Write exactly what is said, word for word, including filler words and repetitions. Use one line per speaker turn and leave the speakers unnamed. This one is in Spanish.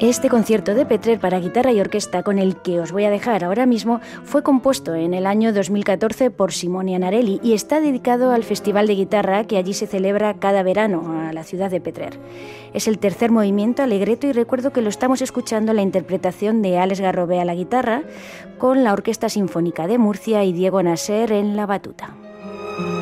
Este concierto de Petrer para guitarra y orquesta, con el que os voy a dejar ahora mismo, fue compuesto en el año dos mil catorce por Simone Anarelli y está dedicado al Festival de Guitarra que allí se celebra cada verano a la ciudad de Petrer. Es el tercer movimiento Allegretto y recuerdo que lo estamos escuchando en la interpretación de Alex Garrobé a la guitarra, con la Orquesta Sinfónica de Murcia y Diego Nasser en la batuta.